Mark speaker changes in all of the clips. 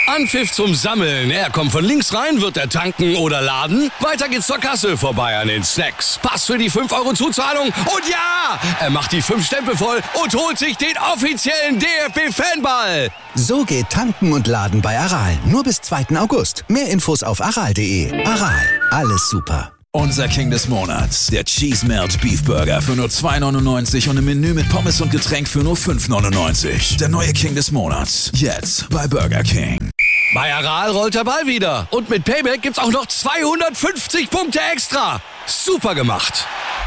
Speaker 1: Anpfiff zum Sammeln. Er kommt von links rein, wird er tanken oder laden. Weiter geht's zur Kasse, vorbei an den Snacks. Pass für die 5 € Zuzahlung. Und ja, er macht die 5 Stempel voll und holt sich den offiziellen DFB-Fanball.
Speaker 2: So geht Tanken und Laden bei Aral. Nur bis 2. August. Mehr Infos auf aral.de. Aral, alles super.
Speaker 3: Unser King des Monats, der Cheese Melt Beef Burger für nur 2,99 € und im Menü mit Pommes und Getränk für nur 5,99 €. Der neue King des Monats, jetzt bei Burger King.
Speaker 1: Bei Aral rollt der Ball wieder. Und mit Payback gibt's auch noch 250 Punkte extra. Super gemacht.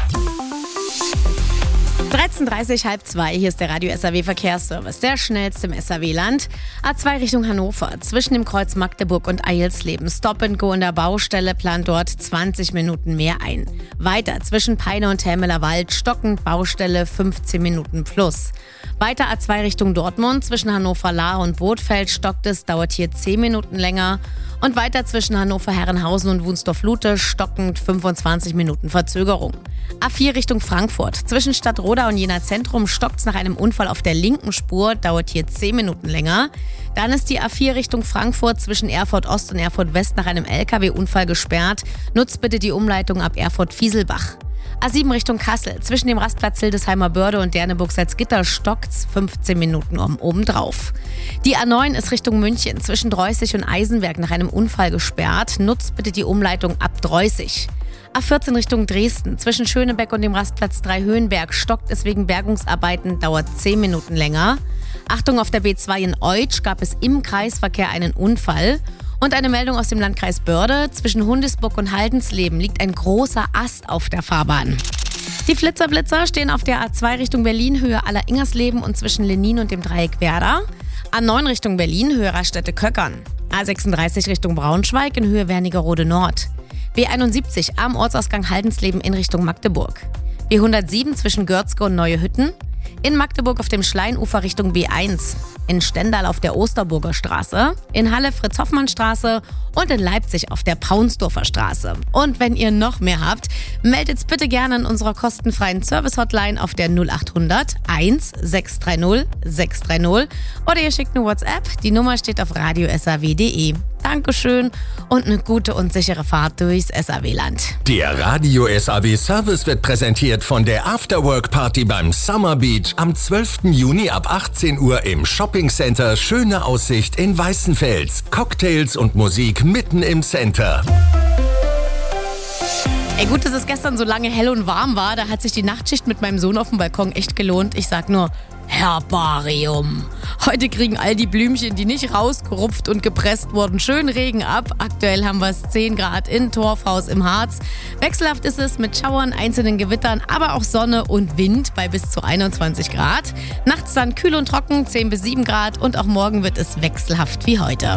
Speaker 4: 13:30, 1:30, hier ist der Radio SAW Verkehrsservice, der schnellste im SAW-Land. A2 Richtung Hannover, zwischen dem Kreuz Magdeburg und Eilsleben. Stop and Go in der Baustelle, plant dort 20 Minuten mehr ein. Weiter zwischen Peine und Helmeler Wald, stockend Baustelle, 15 Minuten plus. Weiter A2 Richtung Dortmund, zwischen Hannover-Lahr und Bothfeld stockt es, dauert hier 10 Minuten länger. Und weiter zwischen Hannover-Herrenhausen und Wunstorf-Lute stockend 25 Minuten Verzögerung. A4 Richtung Frankfurt, zwischen Stadtroda und Jena Zentrum stockt es nach einem Unfall auf der linken Spur, dauert hier 10 Minuten länger. Dann ist die A4 Richtung Frankfurt zwischen Erfurt Ost und Erfurt West nach einem LKW-Unfall gesperrt. Nutzt bitte die Umleitung ab Erfurt-Fieselbach. A7 Richtung Kassel, zwischen dem Rastplatz Hildesheimer Börde und Derneburg-Salzgitter stockt's 15 Minuten obendrauf. Die A9 ist Richtung München, zwischen Dreußig und Eisenberg nach einem Unfall gesperrt. Nutzt bitte die Umleitung ab Dreußig. A14 Richtung Dresden, zwischen Schönebeck und dem Rastplatz Dreihöhenberg stockt es wegen Bergungsarbeiten, dauert 10 Minuten länger. Achtung, auf der B2 in Eutsch gab es im Kreisverkehr einen Unfall. Und eine Meldung aus dem Landkreis Börde. Zwischen Hundesburg und Haldensleben liegt ein großer Ast auf der Fahrbahn. Die Flitzer stehen auf der A2 Richtung Berlin, Höhe Aller-Ingersleben und zwischen Lenin und dem Dreieck Werder. A9 Richtung Berlin, Höhe Raststätte Köckern. A36 Richtung Braunschweig in Höhe Wernigerode Nord. B71 am Ortsausgang Haldensleben in Richtung Magdeburg. B107 zwischen Görzke und Neue Hütten. In Magdeburg auf dem Schleinufer Richtung B1. In Stendal auf der Osterburger Straße, in Halle Fritz-Hoffmann-Straße und in Leipzig auf der Paunsdorfer Straße. Und wenn ihr noch mehr habt, meldet's bitte gerne an unserer kostenfreien Service-Hotline auf der 0800 1630 630 oder ihr schickt eine WhatsApp. Die Nummer steht auf radiosaw.de. Dankeschön und eine gute und sichere Fahrt durchs SAW-Land.
Speaker 5: Der Radio SAW Service wird präsentiert von der Afterwork-Party beim Summer Beach am 12. Juni ab 18 Uhr im Shopping-Center Schöne Aussicht in Weißenfels. Cocktails und Musik mitten im Center.
Speaker 4: Ey, gut, dass es gestern so lange hell und warm war. Da hat sich die Nachtschicht mit meinem Sohn auf dem Balkon echt gelohnt. Ich sag nur Herbarium. Heute kriegen all die Blümchen, die nicht rausgerupft und gepresst wurden, schön Regen ab. Aktuell haben wir es 10 Grad in Torfhaus im Harz. Wechselhaft ist es mit Schauern, einzelnen Gewittern, aber auch Sonne und Wind bei bis zu 21 Grad. Nachts dann kühl und trocken, 10 bis 7 Grad und auch morgen wird es wechselhaft wie heute.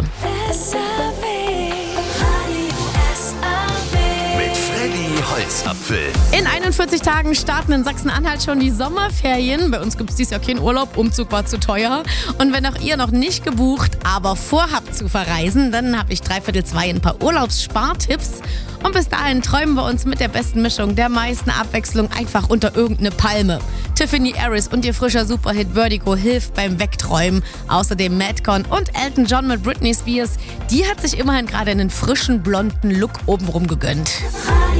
Speaker 5: Holzapfel.
Speaker 4: In 41 Tagen starten in Sachsen-Anhalt schon die Sommerferien. Bei uns gibt es dieses Jahr keinen Urlaub, Umzug war zu teuer. Und wenn auch ihr noch nicht gebucht, aber vorhabt zu verreisen, dann habe ich 3/2 ein paar Urlaubsspartipps. Und bis dahin träumen wir uns mit der besten Mischung, der meisten Abwechslung einfach unter irgendeine Palme. Tiffany Harris und ihr frischer Superhit Vertigo hilft beim Wegträumen. Außerdem Madcon und Elton John mit Britney Spears. Die hat sich immerhin gerade einen frischen, blonden Look obenrum gegönnt.